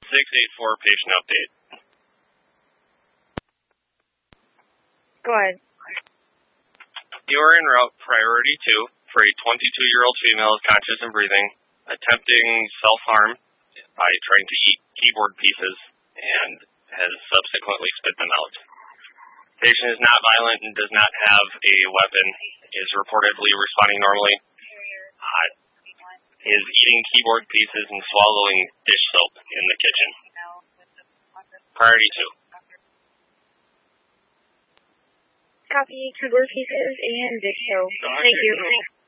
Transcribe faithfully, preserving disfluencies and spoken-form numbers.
six eight four patient update. Go ahead. You are en route priority two for a twenty-two-year-old female conscious and breathing, attempting self-harm by trying to eat keyboard pieces and has subsequently spit them out. Patient is not violent and does not have a weapon, is reportedly responding normally, uh, is eating keyboard pieces and swallowing dish soap in the kitchen. Priority two. Copy, keyboard pieces and dish soap. Thank you.